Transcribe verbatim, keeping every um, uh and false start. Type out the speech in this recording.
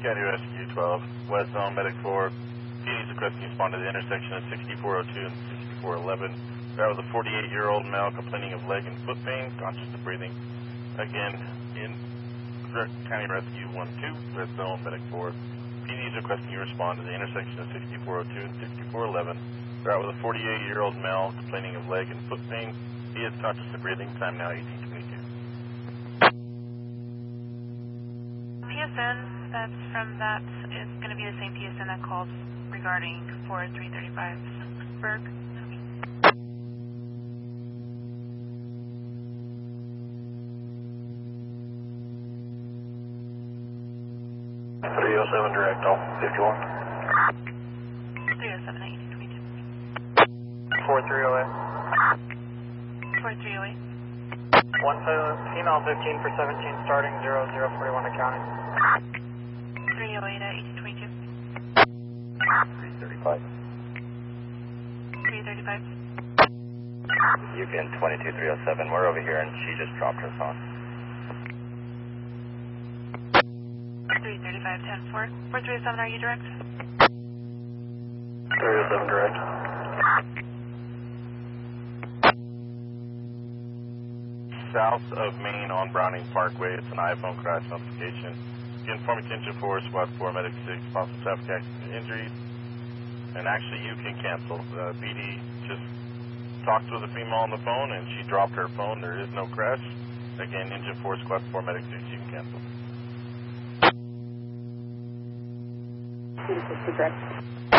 County Rescue twelve, West Zone, Medic four. P D's requesting you respond to the intersection of sixty-four oh two and sixty-four eleven. That was a forty-eight-year-old male complaining of leg and foot pain, conscious of breathing. Again, in County Rescue one two, West Zone, Medic four. P D's requesting you respond to the intersection of sixty-four oh two and sixty-four eleven. That was a forty-eight-year-old male complaining of leg and foot pain. He is conscious of breathing. Time now eighteen twenty-two. P S N that's from that is going to be the same P S N that called regarding four three thirty-five Berg. three oh seven direct, all fifty-one. three oh seven, eighteen twenty-two. four three oh eight. four three oh eight. One female fifteen for seventeen, starting zero zero forty-one accounting. three oh eight at eighteen twenty-two. three thirty-five. three thirty-five. U P N twenty-two three oh seven, we're over here and she just dropped her phone. three thirty-five, ten four. four three oh seven, are you direct? three oh seven direct. South of Main on Browning Parkway, it's an iPhone crash notification. Inform attention for Squad four, Medic six, possible traffic accident injuries. And actually, you can cancel. Uh, P D just talked with the female on the phone, and she dropped her phone. There is no crash. Again, engine four, Squad four, Medic six, you can cancel. Direct.